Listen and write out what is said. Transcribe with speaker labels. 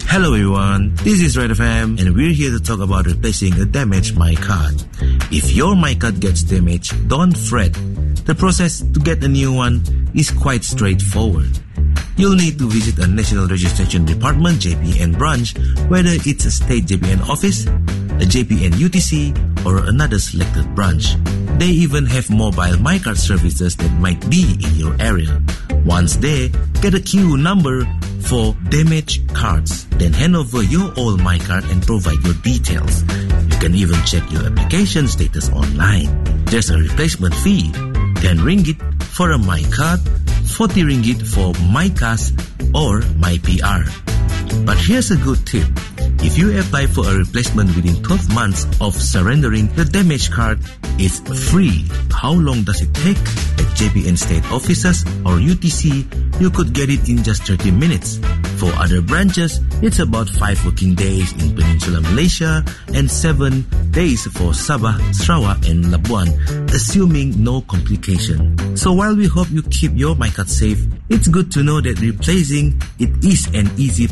Speaker 1: Hello everyone, this is Red FM and we're here to talk about replacing a damaged MyCard. If your MyCard gets damaged, don't fret. The process to get a new one is quite straightforward. You'll need to visit a National Registration Department JPN branch, whether it's a state JPN office, a JPN UTC, or another selected branch. They even have mobile MyCard services that might be in your area. Once there, get a queue number for damaged cards. Then hand over your old MyCard and provide your details. You can even check your application status online. There's a replacement fee, 10 ringgit for a MyCard, 40 ringgit for MyCast or MyPR. But here's a good tip. If you apply for a replacement within 12 months of surrendering the damaged card, it's free. How long does it take? At JPN state offices or UTC, you could get it in just 30 minutes. For other branches, it's about 5 working days in Peninsular Malaysia and 7 days for Sabah, Sarawak and Labuan, assuming no complication. So while we hope you keep your MyCard safe, it's good to know that replacing it is an easy